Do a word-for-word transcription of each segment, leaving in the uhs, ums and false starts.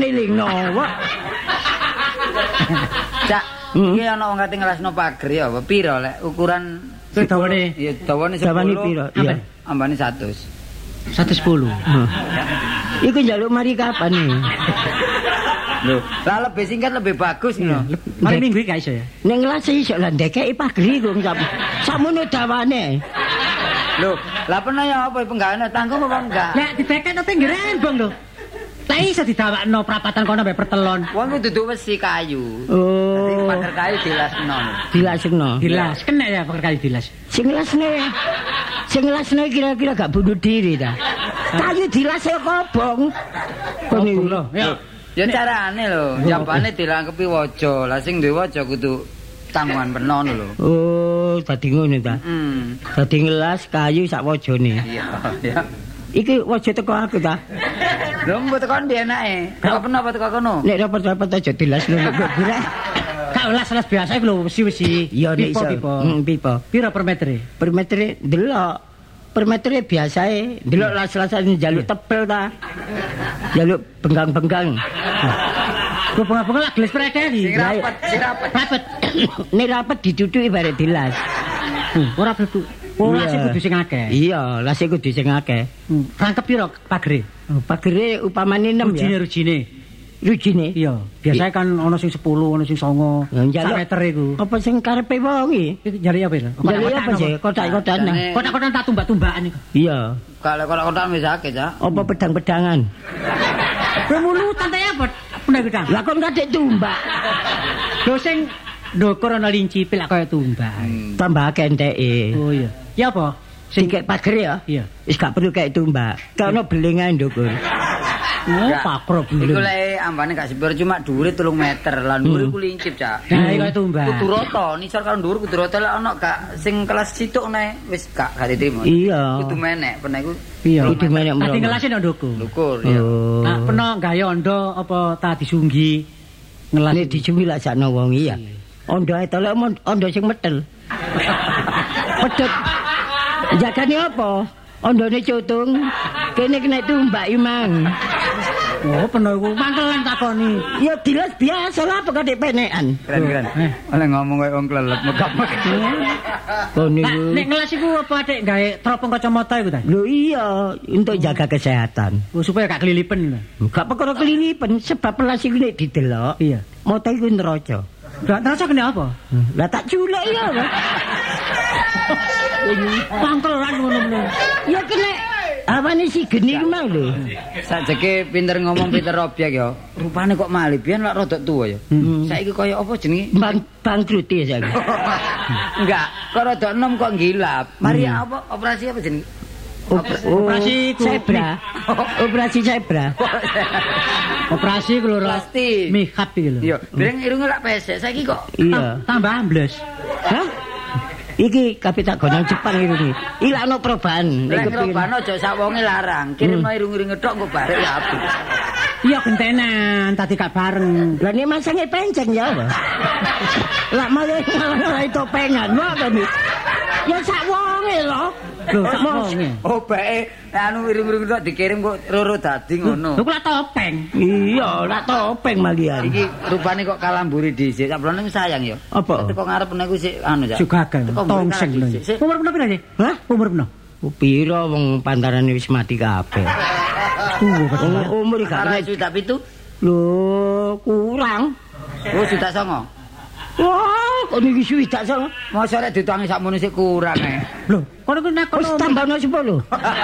nilingno. Cak, iki ana wong kate ngelasno pager ya apa pira lek ukuran dawane? Ya dawane sepuluh. Dawane pira? Iya. Ambane seratus. seratus sepuluh. Iku njaluk mari kapan nih? Lho, lah lebih singkat lebih bagus ngono. Mari minggu iki gak iso ya. Ning ngelas iso lah ndekeki pager iku sakmono dawane. Lho, lah pernah ya apa penggane tanggung apa enggak? Lah dibeket nang pinggir rembong lho. Lah iso didawakno prapatan kono mbek pertelon. Wong kudu duduk wesi kayu. Oh. Dadi pager kayu dilasno. Dilasno. Dilas, kena ya pager kayu dilas. Sing ngelasne. Sing ngelasne kira-kira gak bunuh diri ta. Kayu dilas e kobong. Kono lho. Ya. Ya carane lho, jambane dilangkepi waja. Lah sing duwe waja kudu tanggungan penon lho. Oh, dadi ngono ta. Heeh. Dadi ngelas kayu sak wajane. Iya, ya. Iki waja teko aku ta. Lho mbok tekan ndi enake? Kok pernah apa teko kono? Nek rapet-rapet aja dilas lho kok kira. Kak las-las biasa iku lho wesi-wesi. Iya nek iso. Heeh, pipa. Pira per meter? Per meter delok. Per meter biasae, delok las-lasan njaluk tebel ta. Njaluk benggang-benggang. Ku benggang-benggang lah gelis predeli. Sing rapet, sing rapet. Rapet. Nek rapet diduduki bare dilas. Ora duduk. Oh, las kudu sing akeh. Iya, las kudu sing akeh. Rangkep piro pagere? Pagere upamane enam ya. Rujine-rujine. Rujine? Iya. Biasanya kan ana sing sepuluh, ana sing songo. Sak meter iku. Apa sing karepe wong iki? Jare apa lho? Jare apa sih? Kotak-kotakan. Kotak-kotakan tak tumbak-tumbakan iku. Iya. Kalau kotak-kotakan wis akeh, Cak. Apa pedang-pedangan? Pemulutan ta apa? Pedang-pedang. Lah kon kadek tumbak. Lho sing ndokor ana lincipil lak kaya tumbak. Tambah akeh enteke. Oh iya. Ya apa? Sing kek pager ya? Iya. Wis gak perlu kek tumbak. Kono belingan ndukur. Oh, pakrok iku lek ambane gak sepiro cuma dhuwure telung meter. Lah dhuwure ku lincip, Cak. Nah, iku tumbak. Kudu rata, nisor karo dhuwur kudu rata lek ana gak sing kelas situk nek wis gak gak diterima. Iya. Kudu menek, pena iku. Iya, kudu menek. Dadi ngelase nek ndukur. Ndukur, iya. Nah, pena gawe ondo apa ta disunggi. Ngelas nek disunggi lak sakno wong iya. Ondo ae tolek ondo sing metel. Pedhet. Jagane apa? Ondone cutung. Kene kena tumbak imang. Oh, peno iku mangkelan takoni. Ya dilas biasa lah kok kadek penekan. Keren-keren. Oleh ngomong koyo wong klelet megap-megap. Oh niku. Nek ngelas iku apa adek gawe teropong kacamata iku ta? Lho iya, untuk jaga kesehatan. Oh, supaya gak kelilipen. Gak perkara kelilipen sebab pelas iku nek didelok. Iya. Mata iku neraca. Gak neraca kena apa? Lah tak culek ya. Pangkelan ngono-ngono. Ya kena awane si geni ku mau lho. Sajeke pinter ngomong pinter objek ya. Rupane kok malih biyen lak rada tuwa ya. Saiki kaya apa jenenge? Bang bangkrut ya saiki. Enggak, kok rada enom kok ngilap. Mari apa operasi apa jenenge? Operasi zebra. Operasi zebra. Operasi ku lho plastik. Makeup iki lho. Iya, dereng irunge lak pesek saiki kok. Iya. Tambah ambles. Hah? Iki kabeh tak gonang Jepang iki. Ilakno perubahan. Nek perubahan aja sak wonge larang. Kirimno irung-irunge tok engko barek ya apik. Iya gentenan, tadi gak bareng. Lah nek masange penceng ya apa? Lah malah malah topengan wae to. Ya sak wonge lho. Lho sak wonge. Oh bae anu irung-irung tok dikirim kok roro dadi ngono. Lho kok topeng. Iya, lak topeng malian. Iki rupane kok kalamburi dhisik. Sablone sayang ya. Apa? Teko ngarep niku sik anu ya. Juga gagal. Tongseng lho. Umur peno pira sih? Hah? Umur peno? Pira wong pantarane wis mati kabeh. Uh, umur gak ora sudah pitu. Lho, kurang. Oh, sudah songo. Wah, kok niki suwidak songo. Mosok rek ditangi sakmono sik kurang e. Lho, kono ku nek kono tambahno sepuluh.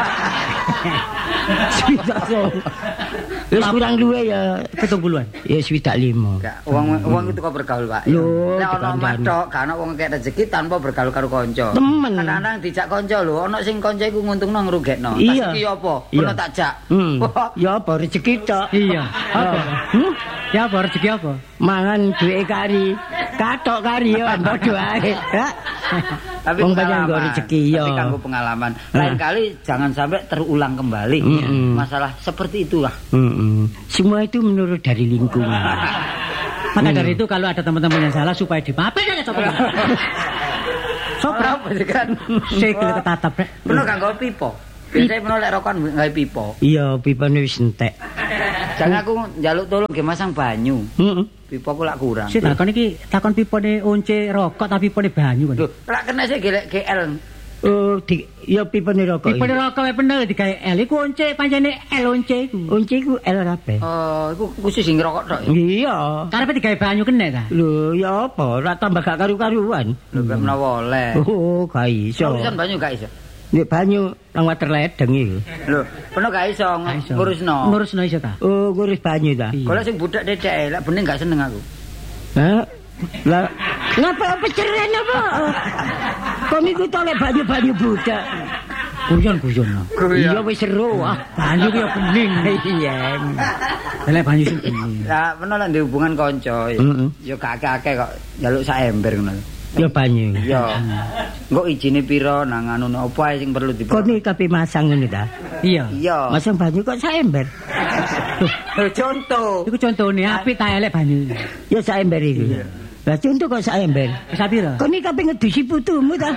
Suwidak songo. Wis kurang luwe ya pitung puluhan. Ya swidak lima. Enggak, wong wong itu kok bergaul, Pak. Nek ana matok, gak ana wong kek rezeki tanpa bergaul karo kanca. Temen. Kadang-kadang dijak kanca lho, ana sing kanca iku nguntungno ngrugekno. Iya. Iki apa? Ono tak jak. Ya apa rezeki tok. Iya. Apa? Hmm? Ya apa rezeki apa? Mangan duwe kari. Katok kari ya padha ae. Tapi wong banyak nggo rezeki ya. Tapi kanggo pengalaman. Lain kali jangan sampai terulang kembali ya. Masalah seperti itulah. Mm-mm. Semua itu menurut dari lingkungan. Maka dari itu kalau ada teman-teman yang salah supaya dimaafin aja coba. Sopra kan. Sikil ketatap rek. Penuh kanggo pipo. Biasane penuh lek rokokan gawe pipo. Iya, pipane wis entek. Jangan aku njaluk tolong ge masang banyu. Heeh. Pipaku lak kurang. Sik takon iki takon pipone once rokok tapi pipone banyu kan. Lho, lak kena sik gelek G L. Oh, di ya pipene rokok. Pipone rokok wae bener digawe L iku once pancene L once iku. Once iku L kabeh. Oh, iku khusus sing ngerokok tok. Iya. Karepe digawe banyu kena ta? Lho, ya apa? Ora tambah gak karu-karuan. Lho, gak menawa oleh. Oh, gak iso. Urusan banyu gak iso. Nek banyu nang water ledeng iku. Lho, peno gak iso ngurusno. Ngurusno iso ta? Oh, ngurus banyu ta. Kalau sing budak dedek, lak bening gak seneng aku. Hah? Lah, ngapa peceren apa? Kok niku tolek banyu-banyu budak. Guyon-guyon. Iya wis seru ah. Banyu ki ya bening. Iya. Lek banyu sing bening. Lah, peno lek ndek hubungan kanca ya. Ya gak akeh kok njaluk sak ember ngono. Ya banyu. Ya. Engko ijine pira nang anu opo ae sing perlu Kok diperlu. nih tapi masang ngene ta? Iya. Iya. Masang banyu kok sak ember. Lho, contoh. Iku contone apik ta elek banyu. Ya sak ember iku. Lah contoh kok sak ember. Wis pira? Kok nih kabeh ngedusi putumu ta?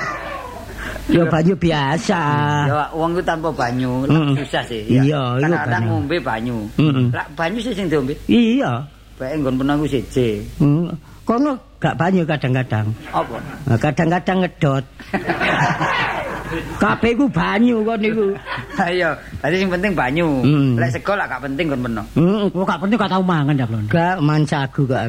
Ya banyu biasa. Ya wong ku tanpa banyu Mm. susah sih. Iya, iku kadang banyu. ngombe banyu. Mm-mm. Lah banyu sih sing diombe. Iya. Bae nggon peno ku siji. Hmm. Kono gak banyu kadang-kadang. Apa? Nah, kadang-kadang ngedot. Kabeh ku banyu kok niku. Ayo, tadi sing penting banyu. Mm. Lek sego lah gak penting kon peno. Heeh. Kok gak penting gak tau mangan ya, Blon. Gak mancagu kok.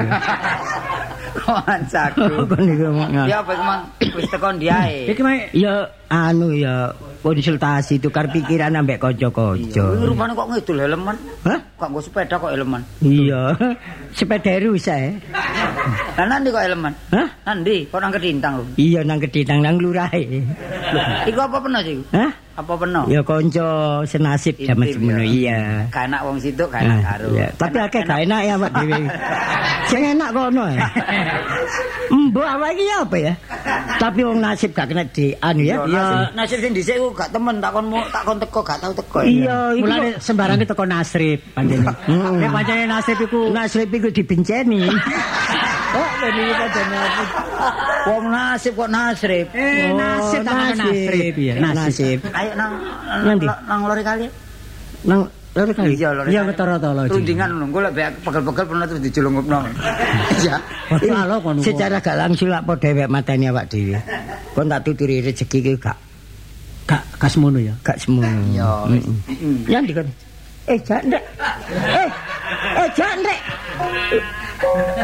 Kancaku. Kok niku mah. Ya apa emang wis tekan diae. Iki mah Ya anu ya konsultasi tukar pikiran ambek kanca-kanca. Kuwi rupane kok ngidul helman. Hah? Kok nggo sepeda kok helman. Iya. Sepeda rusak. Lah nanti kok helman. Hah? Nanti kok nang Kedintang lho. Iya nang Kedintang nang lurahe. Iku apa peno sih? Hah? Apa peno? Ya kanca senasib jaman Intim, semono ya. iya. Gak enak wong situ, gak enak Nah, karo. iya. Tapi akeh gak enak ya Pak dhewe. Sing enak kono ya. Mbok awake iki apa ya? Tapi wong nasib gak kena di anu ya. Ya nasib sing dhisik ku gak temen takon takon teko gak tau teko. Iya, iku mulane sembarang teko nasrib pancene. Nek pancene nasrib iku nasib iku dibenceni. Oh, jadi kita dengar. Wong nasib kok nasrib. Eh, nasib tak ada nasrib ya. Nasib. Ayo nang Nanti. nang lori kali. Nang loro kali. Iya, lori. Iya ketara-tara. Rundingan ngono, engko lek pegel-pegel pernah terus dijulungupno. Iya. Kalau kono. Secara gak langsung lak padha wek mateni awak dhewe. Kon tak tuturi rezeki ki gak gak gak semono ya. gak semono. Iya. Ya ndi kon? Eh, jandrek. Eh, eh jandrek.